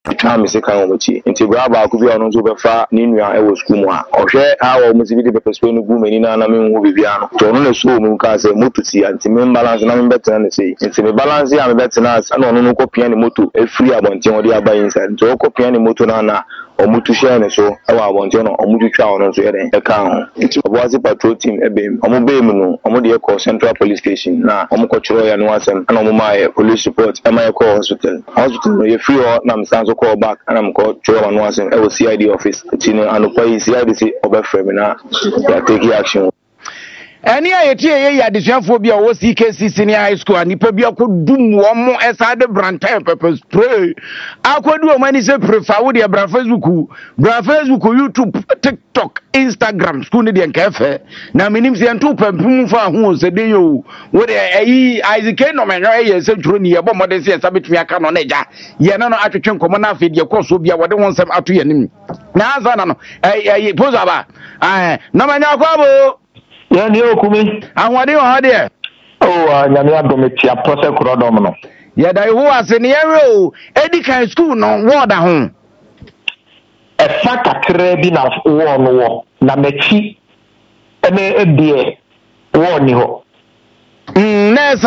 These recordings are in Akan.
Time is a kind of tea. Into Braba could be on over far, Nina, I was Kuma. Or share our Mississippi Perspective woman in an Amin Viviano. To only so Mukas, Mutusi, and Tim balance and I'm better than the sea. Into the balance, I'm better than us, and on no copy any moto, a free about the by inside. To copy any moto nana. Or Mutushane so I want you know or Mutucha on to account. It was a patrol team ebim. Omobemunu, Omodia Central Police Station. Now Omokochro and Wasem and Omaya police report Amaya Hospital. Hospital you free or Nam Sanso call back and I'm called Choro and Wasem LCID office. Tino and the police CIDC over Femina. They are taking action. Any idea ya dishaphobia was CKC senior high school and Nipabia could do one more aside the brand time pepper spray. I could do a money say prefer with your Facebook, YouTube, TikTok, Instagram, school and cafe. Now, minimum and 2 pumfa who said you what Isaac no man, I said, Juni, about what they say, submit me a canon. Yanano attraction common feed your course will be what they want some out to your name. Now, I pose about. No man, Yeah, you kumi. And what do you have there? Oh, Yamia Domitia, Process Crodomino. Yeah, they was in the area. Eddie school, no water home. A fact a craving of war, Namechi, a dear, war, no. Yes,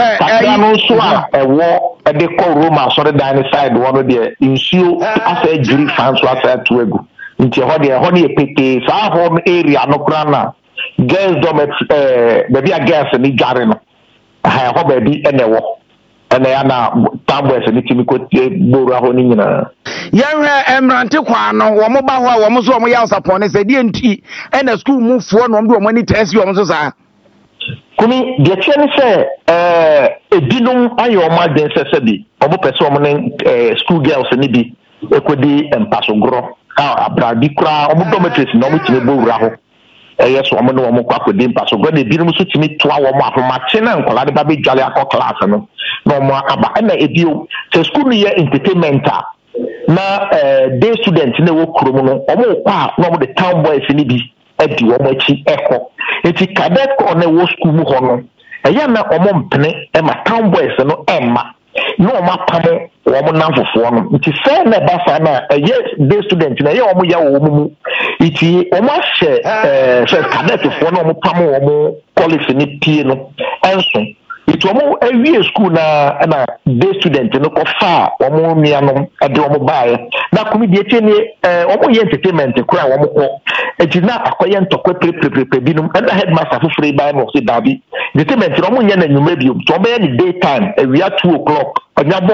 a war, a deco room, I saw the dining side, one of the issue as a jury fans was at Twego. Into honey, a pity, our home area, no crana. Girls don't maybe a girls and the garden. I have baby and a walk. And they are now Tambers and the Timiko Bora Honina. Young Emrantiquano, or mobile, or Muslim else upon us, a DNT, and a school move for no money test you on Sosa. Kumi, the chain say, a dinum, I your mother said, or person, schoolgirls and Nibi, Equity and Passogro, a Bradicra, or Motometric, no which will raho. Yes, woman, no more quack with them, so when they didn't suit me to our mouth from Machina and Colada Baby Jolly class, no more about a deal. So, school year entertainment. Now, day students in the work room, or more, no, the town boys in the at the Omachi Echo. It's a cadet on the war school honor. A young man, penny, and my town boys, no Emma. No, my pamo, woman number for one. It is fair, Basana, a yes, day student in a young it is almost says cadet for no pamo, policy in it, piano, and so. It's almost every school now, and a day student, and no far, or more miano, a drama buyer. Now, come be a almost entertainment, a crowd, it is not acquired to Quepinum, and the headmaster for free by Moxie Darby. The entertainment, Roman and you may be to any daytime, we are 2 o'clock.